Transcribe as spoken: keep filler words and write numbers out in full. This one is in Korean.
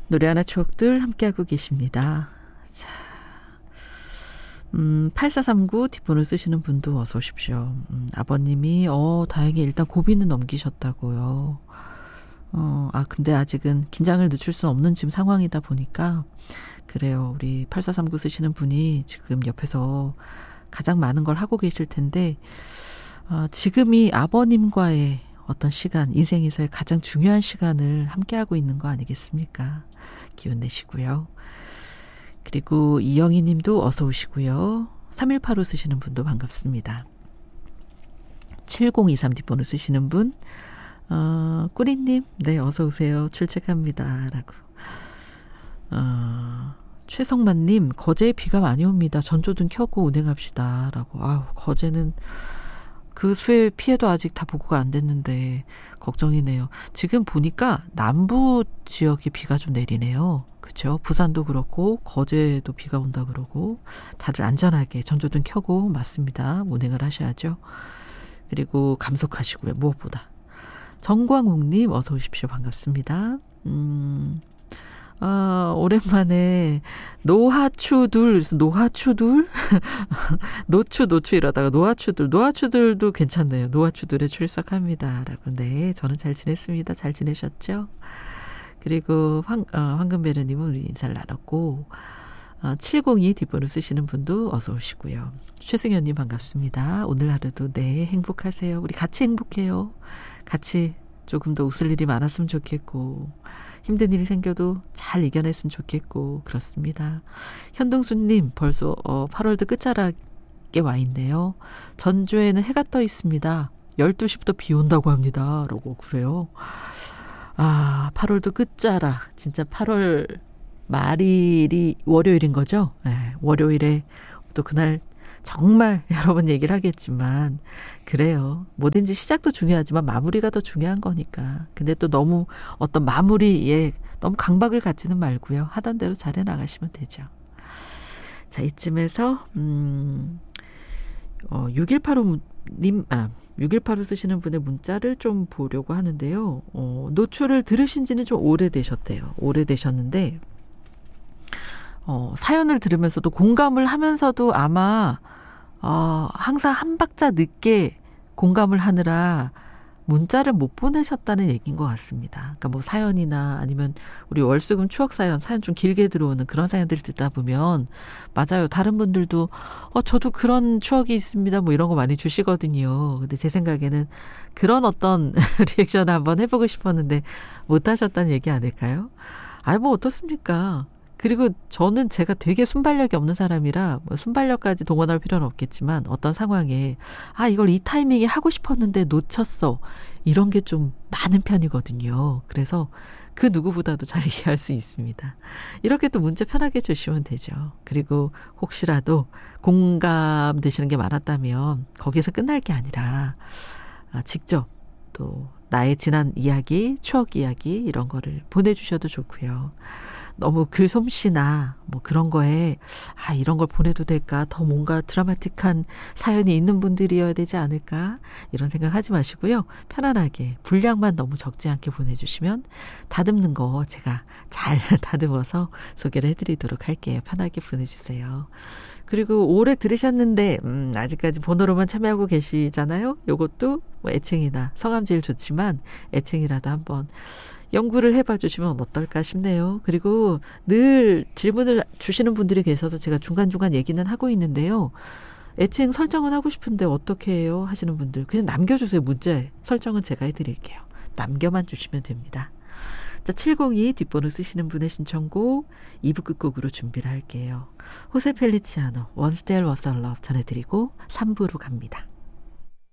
노래 하나 추억들 함께하고 계십니다. 자, 음, 팔사삼구 뒷번호 쓰시는 분도 어서 오십시오. 음, 아버님이 어 다행히 일단 고비는 넘기셨다고요. 어, 아 근데 아직은 긴장을 늦출 수 없는 지금 상황이다 보니까 그래요. 우리 팔사삼구 쓰시는 분이 지금 옆에서 가장 많은 걸 하고 계실 텐데 어, 지금이 아버님과의 어떤 시간, 인생에서의 가장 중요한 시간을 함께하고 있는 거 아니겠습니까? 기운 내시고요. 그리고 이영희 님도 어서 오시고요. 삼일팔오 쓰시는 분도 반갑습니다. 칠공이삼 뒷번호 쓰시는 분, 어, 꾸리님, 네, 어서 오세요. 출첵합니다. 라고. 어, 최성만님, 거제에 비가 많이 옵니다. 전조등 켜고 운행합시다. 라고. 아우, 거제는 그 수해 피해도 아직 다 보고가 안 됐는데 걱정이네요. 지금 보니까 남부 지역에 비가 좀 내리네요. 그렇죠? 부산도 그렇고 거제도 비가 온다 그러고 다들 안전하게 전조등 켜고 맞습니다. 운행을 하셔야죠. 그리고 감속하시고요. 무엇보다. 정광욱님 어서 오십시오. 반갑습니다. 음, 아, 오랜만에 노하추들, 노하추들? 노추, 노추 이러다가 노하추들, 노하추들도 괜찮네요. 노하추들에 출석합니다. 라고. 네, 저는 잘 지냈습니다. 잘 지내셨죠? 그리고 황, 어, 황금베르님은 우리 인사를 나눴고, 어, 칠공이 뒷번호 쓰시는 분도 어서 오시고요. 최승현님 반갑습니다. 오늘 하루도 네, 행복하세요. 우리 같이 행복해요. 같이 조금 더 웃을 일이 많았으면 좋겠고, 힘든 일이 생겨도 잘 이겨냈으면 좋겠고 그렇습니다. 현동수님 벌써 어, 팔월도 끝자락에 와 있네요. 전주에는 해가 떠 있습니다. 열두 시부터 비 온다고 합니다. 라고 그래요. 아, 팔월도 끝자락. 진짜 팔월 말일이 월요일인 거죠. 네, 월요일에 또 그날 정말 여러 번 얘기를 하겠지만 그래요. 뭐든지 시작도 중요하지만 마무리가 더 중요한 거니까. 근데 또 너무 어떤 마무리에 너무 강박을 갖지는 말고요. 하던 대로 잘해 나가시면 되죠. 자, 이쯤에서 음, 어, 육일팔오 님, 아, 육일팔오 쓰시는 분의 문자를 좀 보려고 하는데요. 어, 노출을 들으신 지는 좀 오래되셨대요. 오래되셨는데 어, 사연을 들으면서도 공감을 하면서도 아마 어, 항상 한 박자 늦게 공감을 하느라 문자를 못 보내셨다는 얘기인 것 같습니다. 그러니까 뭐 사연이나 아니면 우리 월수금 추억 사연, 사연 좀 길게 들어오는 그런 사연들을 듣다 보면 맞아요. 다른 분들도 어, 저도 그런 추억이 있습니다. 뭐 이런 거 많이 주시거든요. 근데 제 생각에는 그런 어떤 리액션을 한번 해보고 싶었는데 못 하셨다는 얘기 아닐까요? 아, 뭐 어떻습니까? 그리고 저는 제가 되게 순발력이 없는 사람이라 뭐 순발력까지 동원할 필요는 없겠지만 어떤 상황에 아 이걸 이 타이밍에 하고 싶었는데 놓쳤어. 이런 게 좀 많은 편이거든요. 그래서 그 누구보다도 잘 이해할 수 있습니다. 이렇게 또 문자 편하게 주시면 되죠. 그리고 혹시라도 공감되시는 게 많았다면 거기서 끝날 게 아니라 아, 직접 또 나의 지난 이야기, 추억 이야기 이런 거를 보내주셔도 좋고요. 너무 글솜씨나 뭐 그런 거에 아 이런 걸 보내도 될까 더 뭔가 드라마틱한 사연이 있는 분들이어야 되지 않을까 이런 생각하지 마시고요. 편안하게 분량만 너무 적지 않게 보내주시면 다듬는 거 제가 잘 다듬어서 소개를 해드리도록 할게요. 편하게 보내주세요. 그리고 오래 들으셨는데 음, 아직까지 번호로만 참여하고 계시잖아요. 요것도 뭐 애칭이나 성함 제일 좋지만 애칭이라도 한번 연구를 해봐 주시면 어떨까 싶네요. 그리고 늘 질문을 주시는 분들이 계셔서 제가 중간중간 얘기는 하고 있는데요. 애칭 설정은 하고 싶은데 어떻게 해요? 하시는 분들 그냥 남겨주세요. 문자에. 설정은 제가 해드릴게요. 남겨만 주시면 됩니다. 자, 칠공이 뒷번호 쓰시는 분의 신청곡 이 부 끝곡으로 준비를 할게요. 호세 펠리치아노 Once There Was a Love 전해드리고 삼 부로 갑니다.